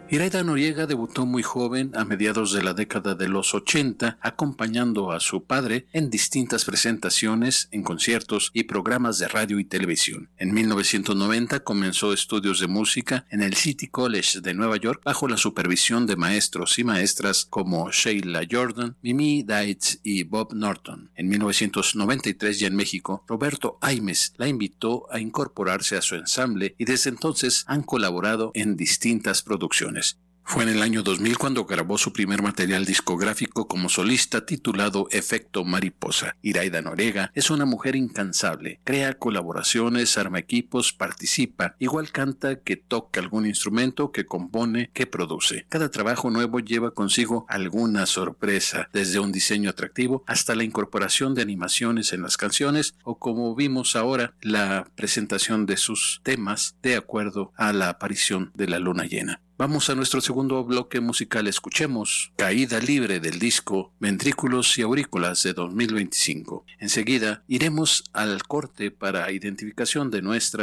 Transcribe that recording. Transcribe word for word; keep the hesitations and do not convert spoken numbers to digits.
Iraida Noriega debutó muy joven a mediados de la década de los ochenta, acompañando a su padre en distintas presentaciones, en conciertos y programas de radio y televisión. En mil novecientos noventa comenzó estudios de música en el City College de Nueva York bajo la supervisión de maestros y maestras como Sheila Jordan, Mimi Dietz y Bob Norton. En mil novecientos noventa y tres, ya en México, Roberto Aimes la invitó a incorporarse a su ensamble y desde entonces han colaborado en distintas producciones. Fue en el año dos mil cuando grabó su primer material discográfico como solista titulado Efecto Mariposa. Iraida Noriega es una mujer incansable, crea colaboraciones, arma equipos, participa, igual canta que toca algún instrumento, que compone, que produce. Cada trabajo nuevo lleva consigo alguna sorpresa, desde un diseño atractivo hasta la incorporación de animaciones en las canciones o, como vimos ahora, la presentación de sus temas de acuerdo a la aparición de la luna llena. Vamos a nuestro segundo bloque musical. Escuchemos Caída Libre del disco Ventrículos y Aurículas de dos mil veinticinco. Enseguida iremos al corte para identificación de nuestra